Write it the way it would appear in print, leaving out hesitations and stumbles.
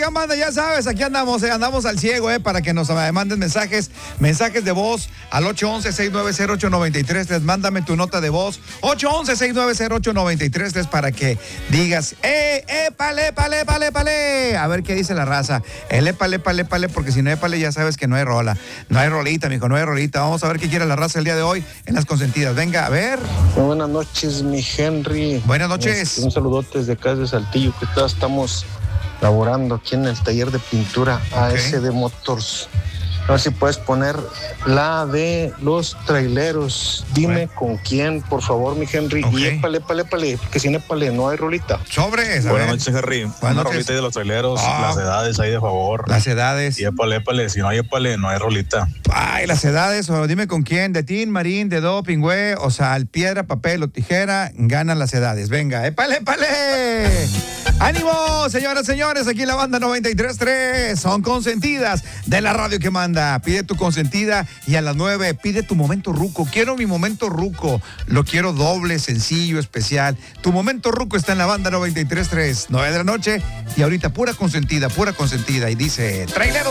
Oigan, banda, ya sabes, aquí andamos al ciego, para que nos manden mensajes de voz al 811-690-8933. Mándame tu nota de voz, 811-690-8933, para que digas, épale. A ver qué dice la raza. El épale, porque si no épale, ya sabes que no hay rola. No hay rolita, mijo, no hay rolita. Vamos a ver qué quiere la raza el día de hoy en las consentidas. Venga, a ver. Muy buenas noches, mi Henry. Buenas noches. Un saludote desde acá de Saltillo, que todos estamos laborando aquí en el taller de pintura ASD Motors. A ver si puedes poner la de los traileros. Dime con quién, por favor, mi Henry. Y épale, que sin épale no hay rolita. Sobres. Buenas noches, Henry. Una rolita de los traileros, las edades ahí de favor. Las edades. Y épale, si no hay épale, no hay rolita. Ay, las edades, o dime con quién, de Tin, Marín, de Do, Pingüe, o sea, al piedra, papel o tijera, ganan las edades. Venga, épale. ¡Ánimo, señoras, señores! Aquí en la banda 93.3. Son consentidas de la radio que manda. Pide tu consentida y a las 9 pide tu momento ruco. Quiero mi momento ruco. Lo quiero doble, sencillo, especial. Tu momento ruco está en la banda 93.3. 9 de la noche y ahorita pura consentida. Y dice, traileros.